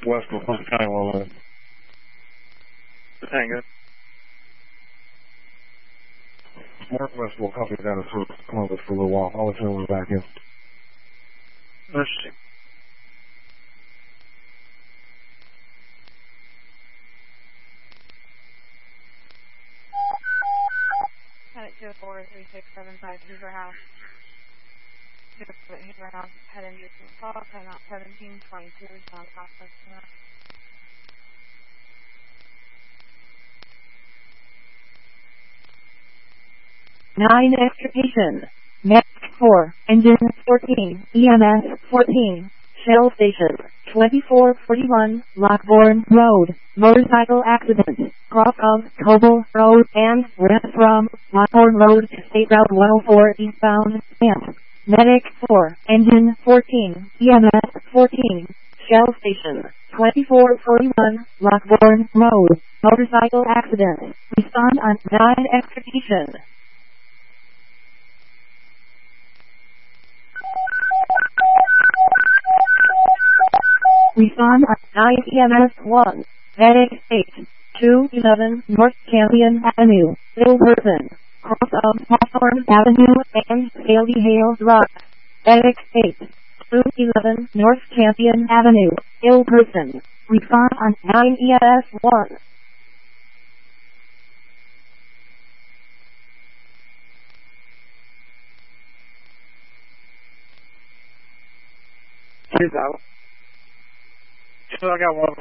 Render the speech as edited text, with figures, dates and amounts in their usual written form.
west of Columbia County line. Tango. Northwest will copy down to Columbus for a little while. I'll let you know when we're back in. Interesting. Headed 204-3675 Hoover House. Hoover House, head into St. Paul, head out 1722, John Southwest. 9 extrication. Max 4, engine 14, EMS 14, Shell Station 2441, Lockbourne Road, motorcycle accident, cross of Coble Road and west from Lockbourne Road to State Route 104 eastbound, Camp. Medic 4, engine 14, EMS 14, Shell Station 2441, Lockbourne Road, motorcycle accident, respond on 9 extrication. Respond on 9 EMS 1, Medic 8, 211 North Champion Avenue, Ill Person, cross of Hawthorne Avenue and Haley Hales Rock. Medic 8, 211 North Champion Avenue, Ill Person. Respond on 9 EMS 1. She's out. So I got one